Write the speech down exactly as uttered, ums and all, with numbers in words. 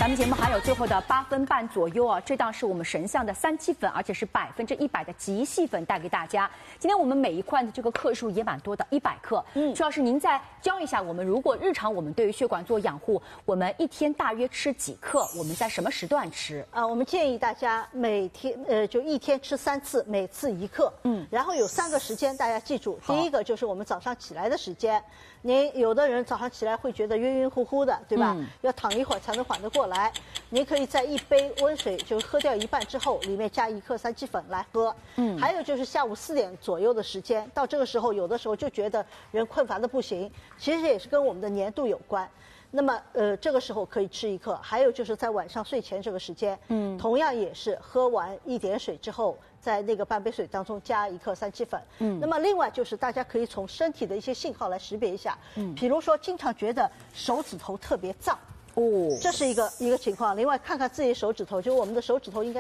咱们节目还有最后的八分半左右啊，这档是我们神象的三七粉，而且是百分之一百的极细粉带给大家。今天我们每一罐的这个克数也蛮多的，一百克。嗯，朱老师您再教一下我们，如果日常我们对于血管做养护，我们一天大约吃几克？我们在什么时段吃？ 啊、呃，我们建议大家每天呃就一天吃三次，每次一克。嗯，然后有三个时间大家记住，第一个就是我们早上起来的时间。您有的人早上起来会觉得晕晕乎乎的，对吧？嗯、要躺一会儿才能缓得过来。您可以在一杯温水就喝掉一半之后，里面加一克三七粉来喝。嗯，还有就是下午四点左右的时间，到这个时候有的时候就觉得人困乏的不行，其实也是跟我们的粘度有关。那么，呃，这个时候可以吃一克。还有就是在晚上睡前这个时间，嗯，同样也是喝完一点水之后，在那个半杯水当中加一克三七粉。嗯，那么另外就是大家可以从身体的一些信号来识别一下，嗯，比如说经常觉得手指头特别胀，哦，这是一个一个情况。另外看看自己手指头，就我们的手指头应该。